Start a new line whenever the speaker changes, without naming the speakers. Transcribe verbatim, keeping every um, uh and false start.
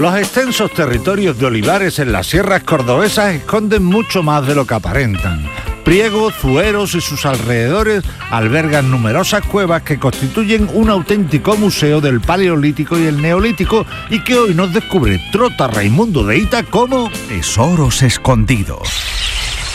Los extensos territorios de olivares en las sierras cordobesas esconden mucho más de lo que aparentan. Priego, Zueros y sus alrededores albergan numerosas cuevas que constituyen un auténtico museo del Paleolítico y el Neolítico y que hoy nos descubre Trota Raimundo de Ita como
Tesoros escondidos.